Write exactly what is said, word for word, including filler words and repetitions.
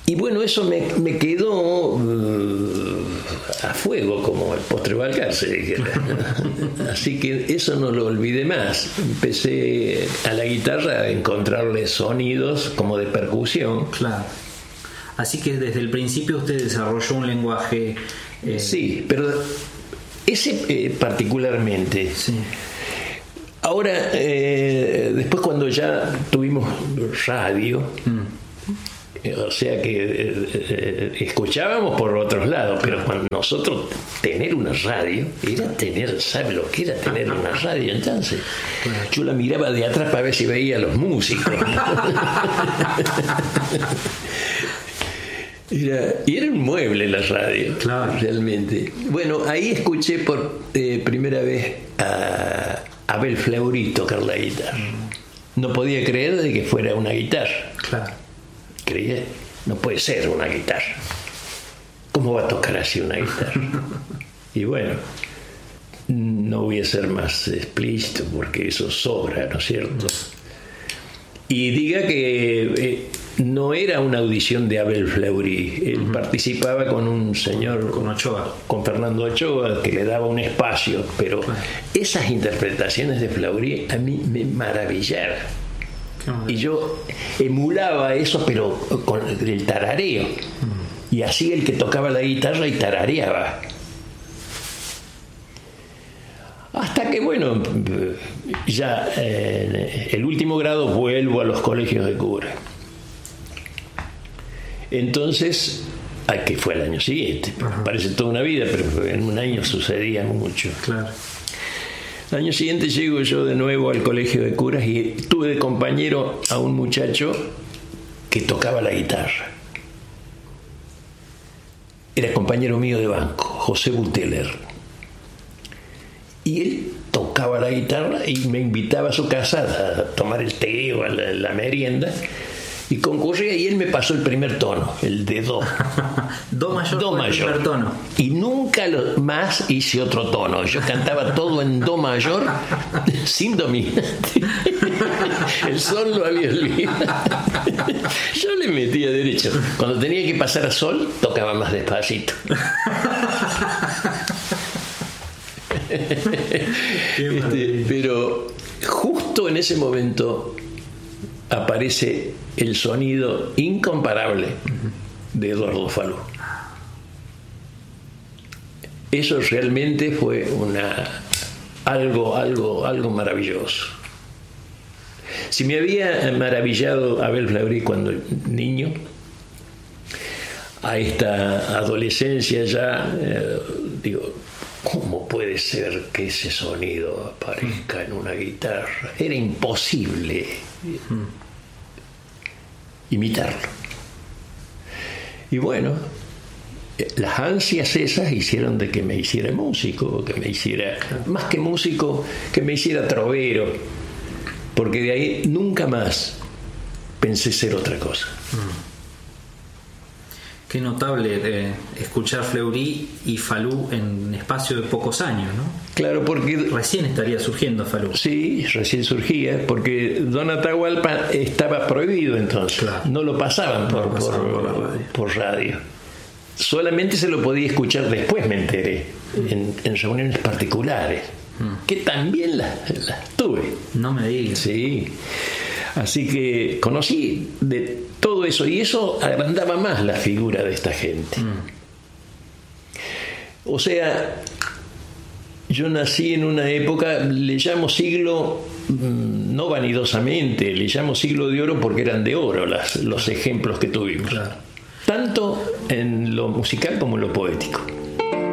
y bueno, eso me, me quedó uh, a fuego, como el postre Balcar, se dijera. Así que eso no lo olvidé más. Empecé a la guitarra a encontrarle sonidos como de percusión. Claro. Así que desde el principio usted desarrolló un lenguaje... Eh... Sí, pero ese eh, particularmente. Sí. Ahora, eh, después cuando ya tuvimos radio, mm. eh, o sea que eh, eh, escuchábamos por otros lados, pero cuando nosotros tener una radio, era tener, ¿sabe lo que era tener una radio entonces? Yo la miraba de atrás para ver si veía a los músicos. Era, y era un mueble la radio, claro. Realmente. Bueno, ahí escuché por eh, primera vez a Abel Fleury tocar la guitarra. No podía creer de que fuera una guitarra. Claro. Creía, no puede ser una guitarra. ¿Cómo va a tocar así una guitarra? Y bueno, no voy a ser más explícito porque eso sobra, ¿no es cierto? Y diga que eh, no era una audición de Abel Fleury. Él uh-huh. participaba con un señor, con Ochoa, con Fernando Ochoa, que le daba un espacio. Pero claro. Esas interpretaciones de Fleury a mí me maravillaron. Y yo emulaba eso, pero con el tarareo. Uh-huh. Y así el que tocaba la guitarra y tarareaba. Hasta que, bueno, ya eh, el último grado vuelvo a los colegios de cura. Entonces, que fue el año siguiente, uh-huh. Parece toda una vida, pero en un año sucedía mucho. Claro. El año siguiente llego yo de nuevo al colegio de curas y tuve de compañero a un muchacho que tocaba la guitarra. Era compañero mío de banco, José Buteler. Y él tocaba la guitarra y me invitaba a su casa a tomar el té o a la, la merienda. Y concurría y él me pasó el primer tono, el de do. Do mayor. Do mayor. El primer tono. Y nunca lo, más hice otro tono. Yo cantaba todo en do mayor sin dominante. El sol lo había olvidado. Yo le metía derecho. Cuando tenía que pasar a sol, tocaba más despacito. Este, pero justo en ese momento aparece el sonido incomparable de Eduardo Falú. Eso realmente fue una algo algo algo maravilloso. Si me había maravillado Abel Fleury cuando niño, a esta adolescencia ya eh, digo, ¿cómo puede ser que ese sonido aparezca en una guitarra? Era imposible imitarlo. Y bueno, las ansias esas hicieron de que me hiciera músico, que me hiciera, más que músico, que me hiciera trovero, porque de ahí nunca más pensé ser otra cosa. Qué notable eh, escuchar Fleury y Falú en un espacio de pocos años, ¿no? Claro, porque... Recién estaría surgiendo Falú. Sí, recién surgía, porque Don Atahualpa estaba prohibido entonces. Claro. No lo pasaban por, no lo pasaban por, por, radio. por radio. Solamente se lo podía escuchar después, me enteré, mm. en, en reuniones particulares, mm. que también las, las tuve. No me digas. Sí. Así que conocí de todo eso y eso agrandaba más la figura de esta gente. Mm. O sea, yo nací en una época, le llamo siglo, no vanidosamente, le llamo siglo de oro porque eran de oro las, los ejemplos que tuvimos. Claro. Tanto en lo musical como en lo poético.